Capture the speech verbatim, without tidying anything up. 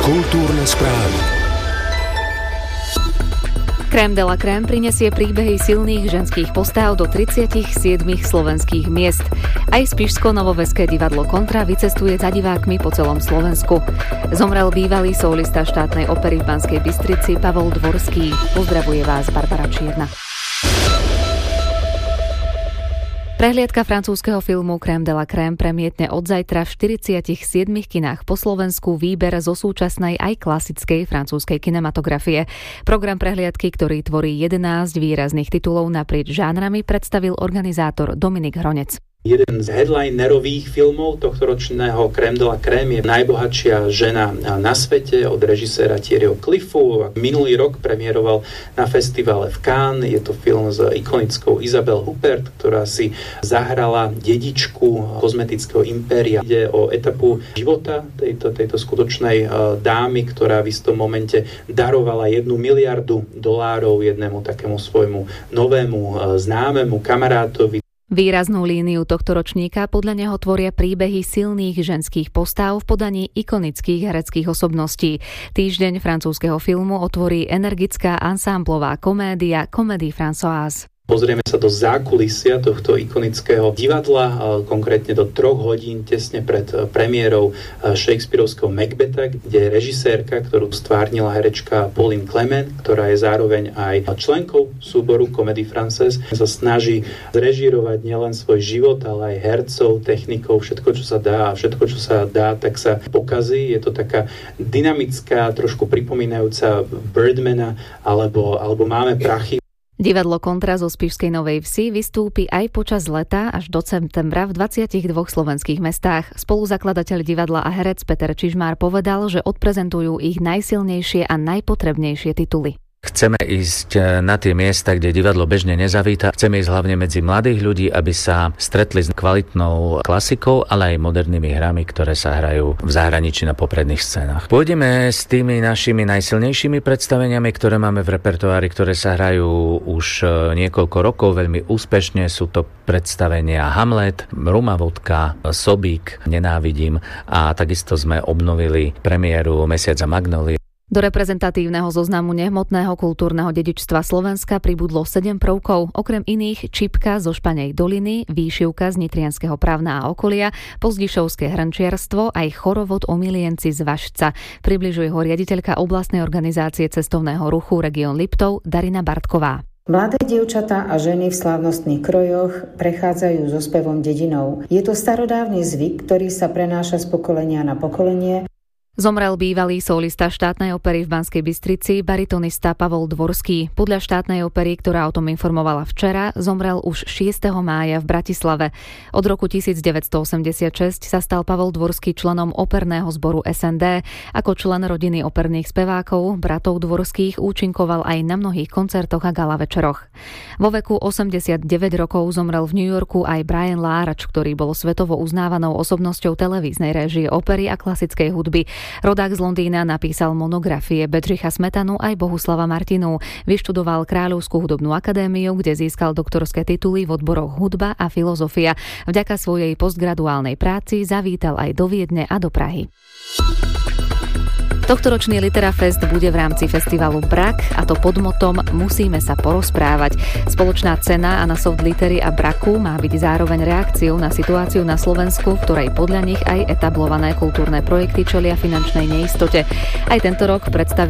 Kultúrne správy. Crème de la Crème prinesie príbehy silných ženských postáv do tridsaťsedem slovenských miest. Aj Spišsko-Novoveské divadlo Kontra vycestuje za divákmi po celom Slovensku. Zomrel bývalý solista štátnej opery v Banskej Bystrici Pavol Dvorský. Pozdravuje vás Barbara Čierna. Prehliadka francúzskeho filmu Crème de la Crème premietne od zajtra v štyridsiatich siedmich kinách po Slovensku výber zo súčasnej aj klasickej francúzskej kinematografie. Program prehliadky, ktorý tvorí jedenásť výrazných titulov naprieč žánrami, predstavil organizátor Dominik Hronec. Jeden z headlinerových filmov tohtoročného Crème de la Crème je Najbohatšia žena na svete od režiséra Thierryho Cliffu. Minulý rok premiéroval na festivale v Cannes. Je to film s ikonickou Isabelle Huppert, ktorá si zahrala dedičku kozmetického impéria. Ide o etapu života tejto, tejto skutočnej dámy, ktorá v istom momente darovala jednu miliardu dolárov jednému takému svojmu novému známemu kamarátovi. Výraznú líniu tohto ročníka podľa neho tvoria príbehy silných ženských postáv v podaní ikonických hereckých osobností. Týždeň francúzskeho filmu otvorí energická ansámblová komédia Comédie Françoise. Pozrieme sa do zákulisia tohto ikonického divadla, konkrétne do troch hodín tesne pred premiérou Shakespearovského Macbetha, kde je režisérka, ktorú stvárnila herečka Pauline Clement, ktorá je zároveň aj členkou súboru Comédie Française, sa snaží zrežírovať nielen svoj život, ale aj hercov, technikov, všetko, čo sa dá a všetko, čo sa dá, tak sa pokazí. Je to taká dynamická, trošku pripomínajúca Birdmana, alebo, alebo Máme prachy. Divadlo Kontra zo Spišskej Novej Vsi vystúpi aj počas leta až do septembra v dvadsiatich dvoch slovenských mestách. Spoluzakladateľ divadla a herec Peter Čižmár povedal, že odprezentujú ich najsilnejšie a najpotrebnejšie tituly. Chceme ísť na tie miesta, kde divadlo bežne nezavíta. Chceme ísť hlavne medzi mladých ľudí, aby sa stretli s kvalitnou klasikou, ale aj modernými hrami, ktoré sa hrajú v zahraničí na popredných scénach. Pôjdeme s tými našimi najsilnejšími predstaveniami, ktoré máme v repertoári, ktoré sa hrajú už niekoľko rokov veľmi úspešne. Sú to predstavenia Hamlet, Ruma vodka, Sobík, Nenávidím a takisto sme obnovili premiéru Mesiaca Magnólie. Do reprezentatívneho zoznamu nehmotného kultúrneho dedičstva Slovenska pribudlo sedem prvkov, okrem iných čipka zo Španej doliny, výšivka z nitrianskeho Pravna a okolia, pozdišovské hrnčiarstvo aj chorovod o Milienci z Vašca. Približuje ho riaditeľka oblastnej organizácie cestovného ruchu Región Liptov Darina Bartková. Mladé dievčatá a ženy v slávnostných krojoch prechádzajú so spevom dedinou. Je to starodávny zvyk, ktorý sa prenáša z pokolenia na pokolenie. Zomrel bývalý solista štátnej opery v Banskej Bystrici, baritonista Pavol Dvorský. Podľa štátnej opery, ktorá o tom informovala včera, zomrel už šiesteho mája v Bratislave. Od roku devätnásťstoosemdesiatšesť sa stal Pavol Dvorský členom operného zboru es en dé. Ako člen rodiny operných spevákov, bratov Dvorských účinkoval aj na mnohých koncertoch a gala večeroch. Vo veku osemdesiatdeväť rokov zomrel v New Yorku aj Brian Lárač, ktorý bol svetovo uznávanou osobnosťou televíznej réžie opery a klasickej hudby. Rodák z Londýna napísal monografie Bedřicha Smetanu aj Bohuslava Martinu. Vyštudoval Kráľovskú hudobnú akadémiu, kde získal doktorské tituly v odboroch hudba a filozofia. Vďaka svojej postgraduálnej práci zavítal aj do Viedne a do Prahy. Tohtoročný Literafest bude v rámci festivalu Brak, a to pod motom Musíme sa porozprávať. Spoločná cena Anna Soft Litery a Braku má byť zároveň reakciou na situáciu na Slovensku, v ktorej podľa nich aj etablované kultúrne projekty čelia finančnej neistote. Aj tento rok predstaví